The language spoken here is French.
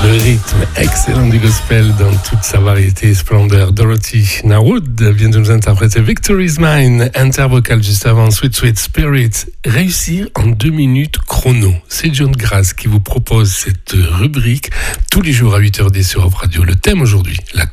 Le rythme excellent du gospel dans toute sa variété et splendeur. Dorothy Narwood vient de nous interpréter Victory is Mine, intervocal juste avant Sweet Sweet Spirit. Réussir en 2 minutes chrono. C'est John Grass qui vous propose cette rubrique tous les jours à 8h10 sur Europe Radio. Le thème aujourd'hui, la